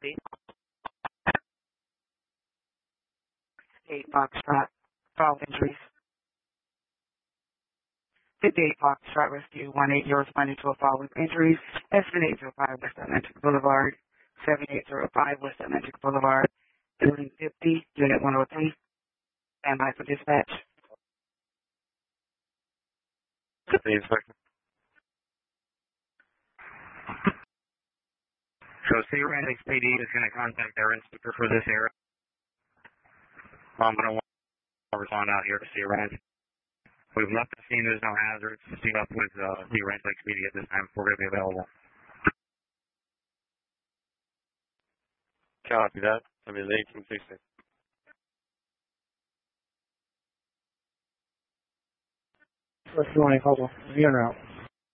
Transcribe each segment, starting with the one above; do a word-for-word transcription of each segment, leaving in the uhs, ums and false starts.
Copy. eight Foxtrot, twelve injuries. fifty-eight Foxtrot Rescue one eight zero responding to a fall with injuries at seven eight zero five West Atlantic Boulevard, seven eight zero five West Atlantic Boulevard, Building fifty, Unit one oh three. Stand by for dispatch. The inspector. So Cedar Rapids P D is going to contact their inspector for this area. I'm going to want to respond out here to Cedar Rapids. We've left the scene. There's no hazards. Team up with uh, Cedar Rapids P D at this time. We're going to be available. Copy that. I mean, eighteen sixty. Rescue one eight, hold on. You're en route.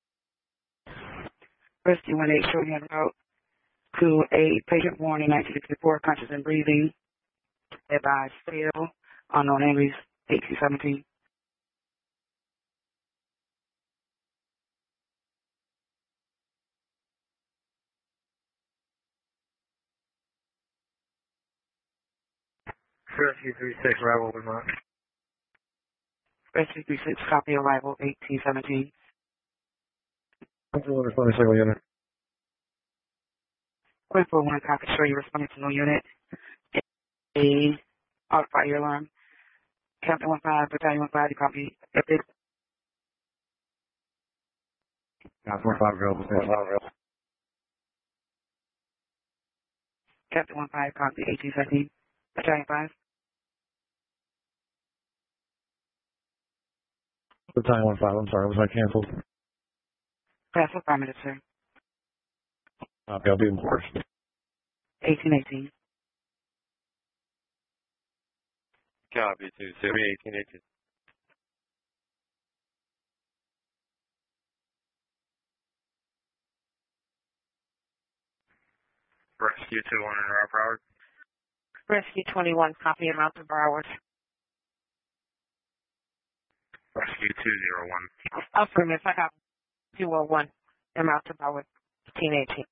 Rescue one eight showing en route to a patient born in nineteen sixty-four, conscious and breathing. Advised fail. Unknown injuries, eighteen seventeen. Rescue three six, arrival Vermont. Rescue three six, copy arrival, eighteen seventeen. Control responding single unit. Point four one, copy, show you responding to no unit. A auto fire alarm. Captain one five, Battalion one five, copy. Epic. Captain one five, available. available. Captain one five, copy, eighteen seventeen. Battalion five. Battalion one five, I'm sorry, was I canceled? Pass affirmative, sir. Copy, I'll be enforced. eighteen eighteen. Copy, two seventy, eighteen eighteen. Rescue two one in our Broward. Rescue twenty-one, copy and route to Broward. Rescue two zero one. Affirmative, I got two oh one and route to Broward, eighteen eighteen.